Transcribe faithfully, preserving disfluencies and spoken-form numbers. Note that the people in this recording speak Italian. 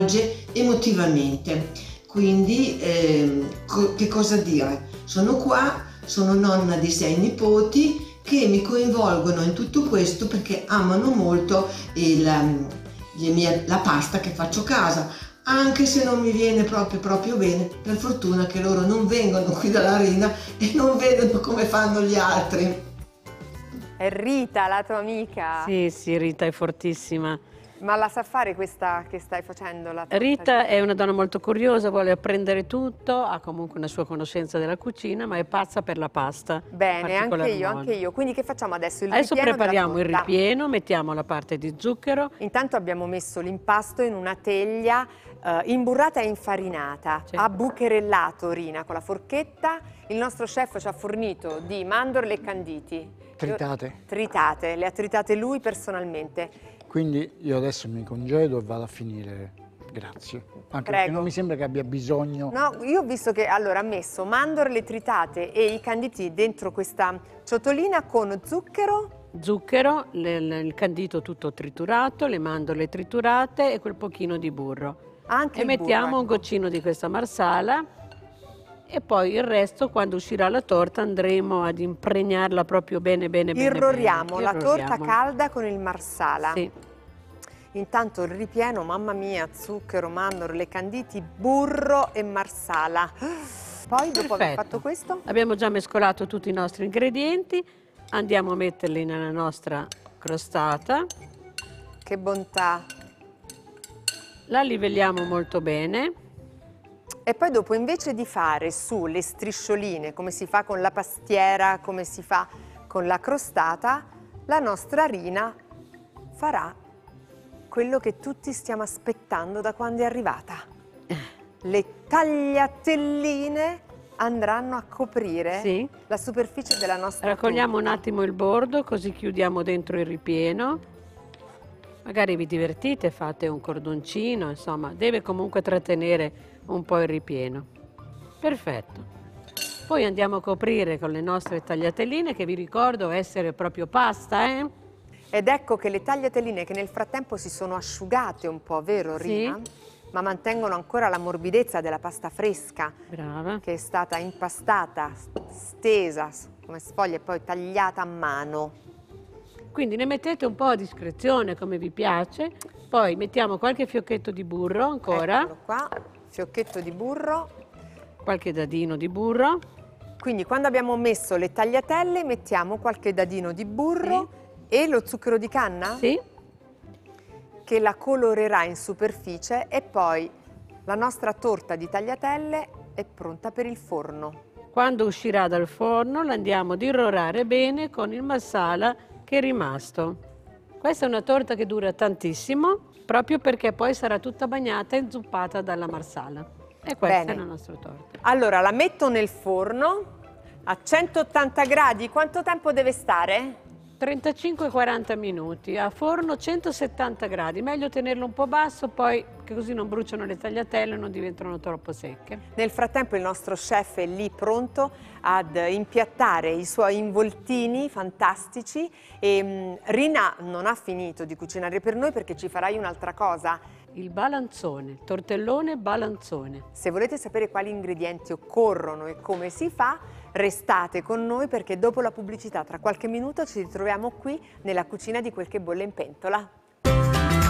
emotivamente. Quindi eh, co che cosa dire? Sono qua, sono nonna di sei nipoti che mi coinvolgono in tutto questo perché amano molto il, le mie, la pasta che faccio a casa, anche se non mi viene proprio proprio bene. Per fortuna che loro non vengono qui dalla Rina e non vedono come fanno gli altri. È Rita, la tua amica? Sì, sì, Rita è fortissima. Ma la sa fare questa che stai facendo? La Rita è una donna molto curiosa, vuole apprendere tutto, ha comunque una sua conoscenza della cucina, ma è pazza per la pasta. Bene, anche io, anche io. Quindi che facciamo adesso? Il adesso ripieno prepariamo il della torta. ripieno, mettiamo la parte di zucchero. Intanto abbiamo messo l'impasto in una teglia eh, imburrata e infarinata. Sì. Ha bucherellato Rina con la forchetta. Il nostro chef ci ha fornito di mandorle e canditi. Tritate. Io, tritate, le ha tritate lui personalmente. Quindi io adesso mi congedo e vado a finire. Grazie. Anche Prego. perché non mi sembra che abbia bisogno. No, io ho visto che allora ha messo mandorle tritate e i canditi dentro questa ciotolina con zucchero. Zucchero, le, le, il candito tutto triturato, le mandorle triturate e quel pochino di burro. Anche e il mettiamo burro, un ecco. goccino di questa marsala e poi il resto, quando uscirà la torta, andremo ad impregnarla proprio bene, bene, bene. Irroriamo bene. la Irroriamo. torta calda con il marsala. Sì. Intanto il ripieno, mamma mia, zucchero, mandorle, canditi, burro e marsala. Poi, dopo aver Perfetto. fatto questo, Abbiamo già mescolato tutti i nostri ingredienti, andiamo a metterli nella nostra crostata, che bontà. la livelliamo molto bene. E poi dopo, invece di fare su le striscioline, come si fa con la pastiera, come si fa con la crostata, la nostra Rina farà quello che tutti stiamo aspettando da quando è arrivata. Le tagliatelline andranno a coprire Sì. la superficie della nostra Raccogliamo torta. un attimo il bordo, così chiudiamo dentro il ripieno. Magari vi divertite, fate un cordoncino, insomma, deve comunque trattenere un po' il ripieno. Perfetto. Poi andiamo a coprire con le nostre tagliatelline, che vi ricordo essere proprio pasta, eh? Ed ecco che le tagliatelline, che nel frattempo si sono asciugate un po', vero Rina? Sì. Ma mantengono ancora la morbidezza della pasta fresca, Brava. che è stata impastata, stesa come sfoglia e poi tagliata a mano. Quindi ne mettete un po' a discrezione, come vi piace. Poi mettiamo qualche fiocchetto di burro ancora, Eccolo qua, fiocchetto di burro. qualche dadino di burro. Quindi quando abbiamo messo le tagliatelle mettiamo qualche dadino di burro e lo zucchero di canna? Sì. Che la colorerà in superficie e poi la nostra torta di tagliatelle è pronta per il forno. Quando uscirà dal forno la andiamo ad irrorare bene con il marsala che è rimasto. Questa è una torta che dura tantissimo, proprio perché poi sarà tutta bagnata e zuppata dalla marsala. E questa Bene. è la nostra torta. Allora la metto nel forno a centottanta gradi. Quanto tempo deve stare? trentacinque quaranta minuti, a forno centosettanta gradi, meglio tenerlo un po' basso, poi che così non bruciano le tagliatelle e non diventano troppo secche. Nel frattempo il nostro chef è lì pronto ad impiattare i suoi involtini fantastici e mh, Rina non ha finito di cucinare per noi perché ci farai un'altra cosa. Il balanzone, tortellone balanzone. Se volete sapere quali ingredienti occorrono e come si fa, restate con noi perché dopo la pubblicità, tra qualche minuto, ci ritroviamo qui nella cucina di Quel che bolle in pentola.